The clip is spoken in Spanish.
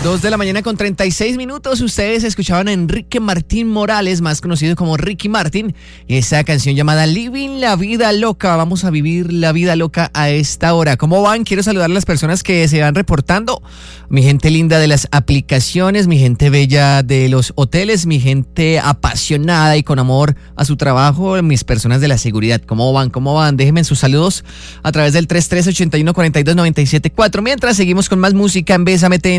2:36 a.m. Ustedes escuchaban a Enrique Martín Morales, más conocido como Ricky Martin, y esa canción llamada Living la Vida Loca. Vamos a vivir la vida loca a esta hora. ¿Cómo van? Quiero saludar a las personas que se van reportando. Mi gente linda de las aplicaciones, mi gente bella de los hoteles, mi gente apasionada y con amor a su trabajo, mis personas de la seguridad. ¿Cómo van? ¿Cómo van? Déjenme sus saludos a través del 33814297.4. Mientras seguimos con más música en Bésame